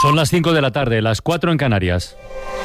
Son las 5 de la tarde, las 4 en Canarias.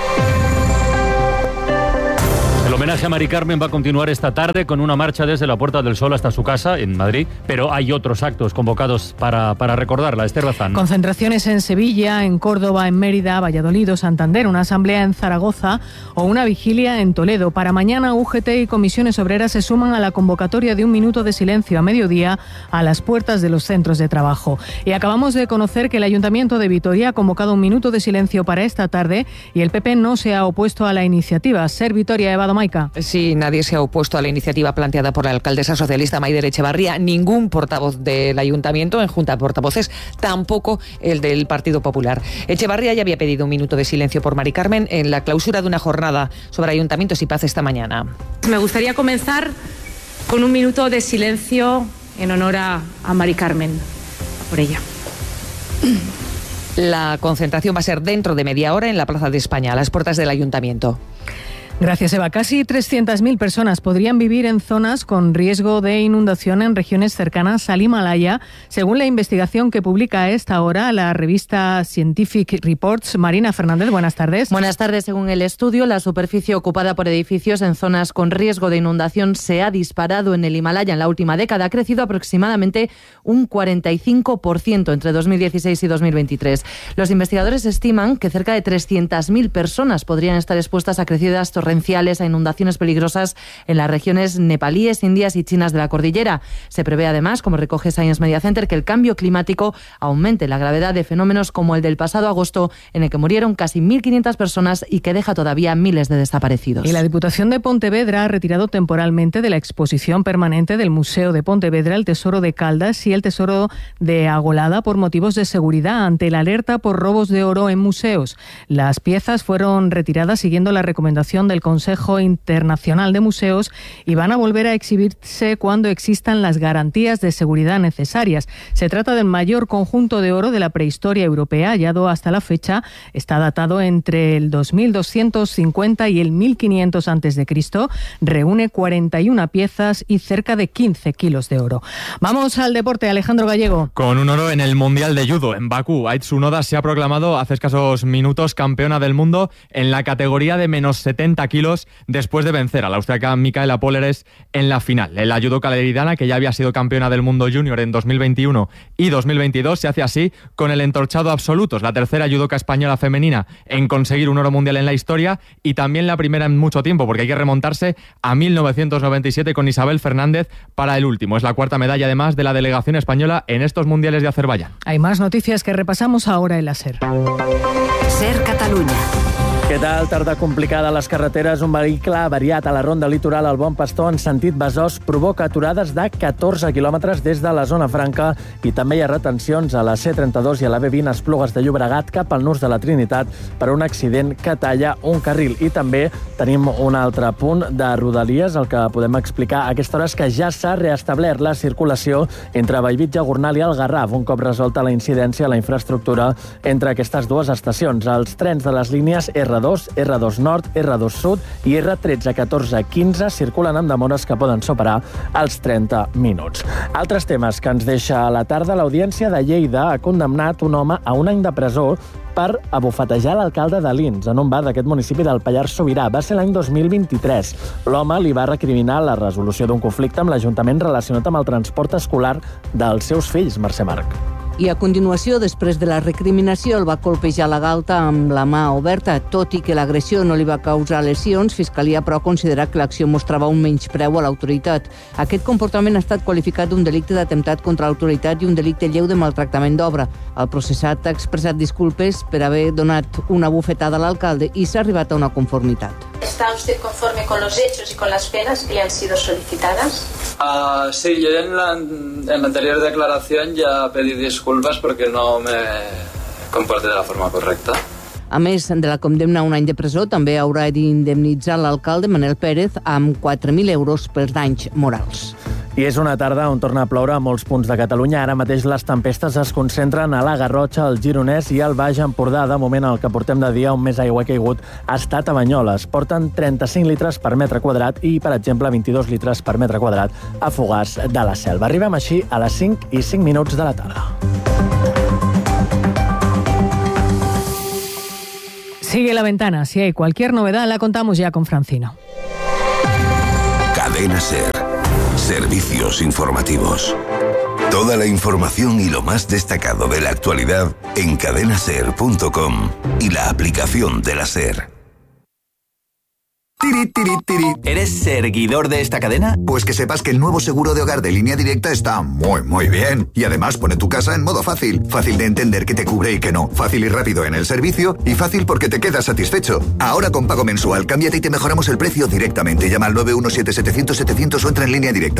El homenaje a Mari Carmen va a continuar esta tarde con una marcha desde la Puerta del Sol hasta su casa en Madrid, pero hay otros actos convocados para recordarla. Esther Bazán. Concentraciones en Sevilla, en Córdoba, en Mérida, Valladolid o Santander, una asamblea en Zaragoza o una vigilia en Toledo. Para mañana, UGT y comisiones obreras se suman a la convocatoria de un minuto de silencio a mediodía a las puertas de los centros de trabajo. Y acabamos de conocer que el Ayuntamiento de Vitoria ha convocado un minuto de silencio para esta tarde y el PP no se ha opuesto a la iniciativa. Ser Vitoria, Eva Domaica. Sí, nadie se ha opuesto a la iniciativa planteada por la alcaldesa socialista Maider Echevarría, ningún portavoz del ayuntamiento en Junta de Portavoces, tampoco el del Partido Popular. Echevarría ya había pedido un minuto de silencio por Mari Carmen en la clausura de una jornada sobre ayuntamientos y paz esta mañana. Me gustaría comenzar con un minuto de silencio en honor a Mari Carmen, por ella. La concentración va a ser dentro de media hora en la Plaza de España, a las puertas del ayuntamiento. Gracias, Eva. Casi 300.000 personas podrían vivir en zonas con riesgo de inundación en regiones cercanas al Himalaya, según la investigación que publica a esta hora la revista Scientific Reports. Marina Fernández, buenas tardes. Buenas tardes. Según el estudio, la superficie ocupada por edificios en zonas con riesgo de inundación se ha disparado en el Himalaya en la última década. Ha crecido aproximadamente un 45% entre 2016 y 2023. Los investigadores estiman que cerca de 300.000 personas podrían estar expuestas a crecidas torrenciales, a inundaciones peligrosas en las regiones nepalíes, indias y chinas de la cordillera. Se prevé además, como recoge Science Media Center, que el cambio climático aumente la gravedad de fenómenos como el del pasado agosto, en el que murieron casi 1.500 personas y que deja todavía miles de desaparecidos. Y la Diputación de Pontevedra ha retirado temporalmente de la exposición permanente del Museo de Pontevedra el Tesoro de Caldas y el Tesoro de Agolada por motivos de seguridad ante la alerta por robos de oro en museos. Las piezas fueron retiradas siguiendo la recomendación del Consejo Internacional de Museos y van a volver a exhibirse cuando existan las garantías de seguridad necesarias. Se trata del mayor conjunto de oro de la prehistoria europea hallado hasta la fecha. Está datado entre el 2250 y el 1500 a.C. Reúne 41 piezas y cerca de 15 kilos de oro. Vamos al deporte, Alejandro Gallego. Con un oro en el Mundial de Judo en Bakú, Ai Tsunoda se ha proclamado hace escasos minutos campeona del mundo en la categoría de menos 70 kilos después de vencer a la austriaca Micaela Poleres en la final. La judoka leridana, que ya había sido campeona del mundo junior en 2021 y 2022, se hace así con el entorchado absoluto. Es la tercera judoka española femenina en conseguir un oro mundial en la historia y también la primera en mucho tiempo, porque hay que remontarse a 1997 con Isabel Fernández para el último. Es la cuarta medalla además de la delegación española en estos mundiales de Azerbaiyán. Hay más noticias que repasamos ahora en la SER. SER Catalunya. Què tal? Tarda complicada a les carreteres. Un vehicle avariat a la ronda litoral al Bon Pastor en sentit Besòs provoca aturades de 14 quilòmetres des de la zona franca i també hi ha retencions a la C32 i a la B20 a Esplugues de Llobregat cap al Nus de la Trinitat per un accident que talla un carril. I també tenim un altre punt de Rodalies. El que podem explicar a aquesta hora és que ja s'ha reestablert la circulació entre Bellvitge, Gornal i el Garraf, un cop resolta la incidència a la infraestructura entre aquestes dues estacions. Els trens de les línies R2, R2 Nord, R2 Sud i R13, 14, 15 circulen amb demores que poden superar els 30 minuts. Altres temes que ens deixa a la tarda. L'Audiència de Lleida ha condemnat un home a un any de presó per abofetejar l'alcalde de Lins en un bar d'aquest municipi del Pallars Sobirà. Va ser l'any 2023. L'home li va recriminar la resolució d'un conflicte amb l'Ajuntament relacionat amb el transport escolar dels seus fills, Mercè Marc. I a continuació, després de la recriminació, el va colpejar la galta amb la mà oberta. Tot i que l'agressió no li va causar lesions, Fiscalia però ha considerat que l'acció mostrava un menyspreu a l'autoritat. Aquest comportament ha estat qualificat d'un delicte d'atemptat contra l'autoritat i un delicte lleu de maltractament d'obra. El processat ha expressat disculpes per haver donat una bufetada a l'alcalde i s'ha arribat a una conformitat. ¿Está usted conforme con los hechos y con las penas que le han sido solicitadas? Sí, yo en la anterior declaración ya pedí disculpas porque no me comporté de la forma correcta. A més de la condemna a un any de presó, també haurà d'indemnitzar l'alcalde Manel Pérez amb 4.000 euros pels danys morals. I és una tarda on torna a ploure a molts punts de Catalunya. Ara mateix les tempestes es concentren a la Garrotxa, el Gironès i el Baix Empordà. De moment, el que portem de dia on més aigua ha caigut ha estat a Banyoles. Porten 35 litres per metre quadrat i, per exemple, 22 litres per metre quadrat a Fogars de la Selva. Arribem així a les 5 i 5 minuts de la tarda. Sigue La Ventana. Si hay cualquier novedad, la contamos ya con Francino. Cadena SER. Servicios informativos. Toda la información y lo más destacado de la actualidad en cadenaser.com y la aplicación de la SER. Tiri, tiri, tiri. ¿Eres seguidor de esta cadena? Pues que sepas que el nuevo seguro de hogar de Línea Directa está muy bien. Y además pone tu casa en modo fácil. Fácil de entender qué te cubre y qué no. Fácil y rápido en el servicio. Y fácil porque te quedas satisfecho. Ahora con pago mensual, cámbiate y te mejoramos el precio directamente. Llama al 917-700-700 o entra en Línea Directa.